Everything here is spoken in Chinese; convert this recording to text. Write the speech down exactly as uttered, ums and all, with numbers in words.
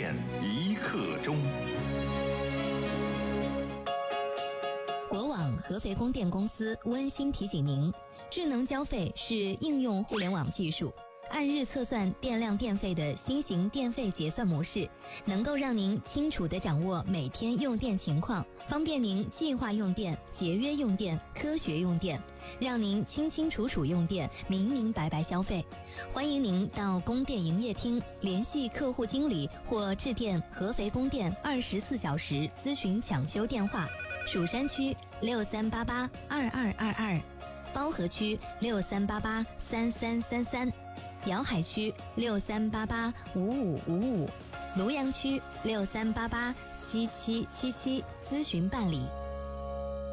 电一刻钟。 国网合肥供电公司温馨提醒您，智能交费是应用互联网技术，按日测算电量电费的新型电费结算模式，能够让您清楚地掌握每天用电情况，方便您计划用电、节约用电、科学用电，让您清清楚楚用电，明明白白消费。欢迎您到供电营业厅联系客户经理或致电合肥供电二十四小时咨询抢修电话：蜀山区六三八八二二二二，包河区六三八八三三三三。瑶海区六三八八五五五五，庐阳区六三八八七七七七，咨询办理。